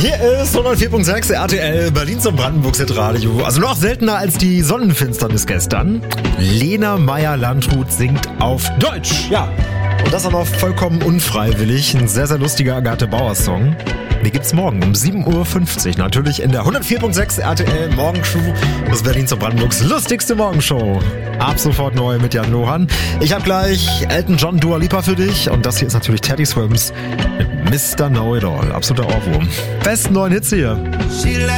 Hier ist 104.6 RTL Berlin zum Brandenburgs Radio. Also noch seltener als die Sonnenfinsternis gestern. Lena Meyer-Landrut singt auf Deutsch. Ja. Und das auch noch vollkommen unfreiwillig. Ein sehr, sehr lustiger Agathe Bauer-Song. Die gibt's morgen um 7.50 Uhr. Natürlich in der 104.6 RTL Morgenshow. Das Berlin zum Brandenburgs lustigste Morgenshow. Ab sofort neu mit Jan Lohan. Ich habe gleich Elton John, Dua Lipa für dich. Und das hier ist natürlich Teddy Swims mit Mr. Know-It-All. Absoluter Ohrwurm. Besten neuen Hits hier.